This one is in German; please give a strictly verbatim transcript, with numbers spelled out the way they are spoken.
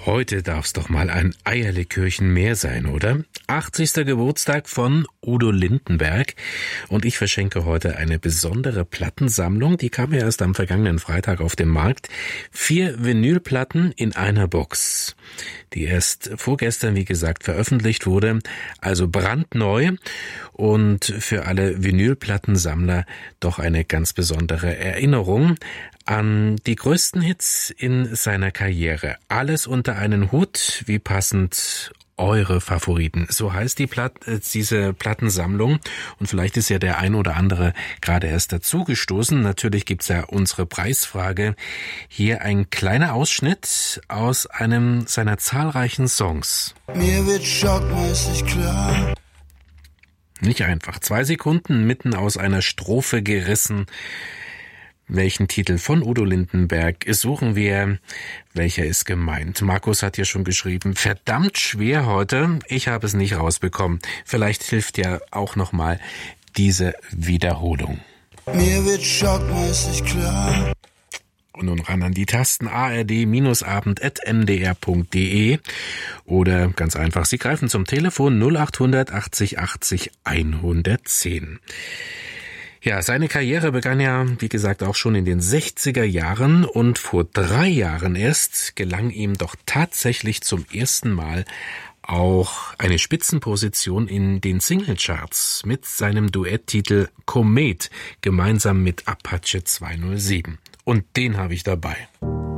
Heute darf's doch mal ein Eierlikörchen mehr sein, oder? achtzigster Geburtstag von Udo Lindenberg. Und ich verschenke heute eine besondere Plattensammlung. Die kam ja erst am vergangenen Freitag auf den Markt. Vier Vinylplatten in einer Box, die erst vorgestern, wie gesagt, veröffentlicht wurde. Also brandneu und für alle Vinylplattensammler doch eine ganz besondere Erinnerung an die größten Hits in seiner Karriere. Alles unter einen Hut, wie passend eure Favoriten. So heißt die Platt, äh, diese Plattensammlung. Und vielleicht ist ja der ein oder andere gerade erst dazugestoßen. Natürlich gibt's ja unsere Preisfrage. Hier ein kleiner Ausschnitt aus einem seiner zahlreichen Songs. Mir wird schockmäßig klar. Nicht einfach. Zwei Sekunden mitten aus einer Strophe gerissen. Welchen Titel von Udo Lindenberg suchen wir? Welcher ist gemeint? Markus hat ja schon geschrieben, verdammt schwer heute. Ich habe es nicht rausbekommen. Vielleicht hilft ja auch nochmal diese Wiederholung. Mir wird schockmäßig klar. Und nun ran an die Tasten a r d abend at m d r punkt d e oder ganz einfach, Sie greifen zum Telefon null acht achtzig achtzig hundertzehn. Ja, seine Karriere begann ja, wie gesagt, auch schon in den sechziger Jahren und vor drei Jahren erst gelang ihm doch tatsächlich zum ersten Mal auch eine Spitzenposition in den Singlecharts mit seinem Duetttitel Komet gemeinsam mit Apache zweihundertsieben. Und den habe ich dabei.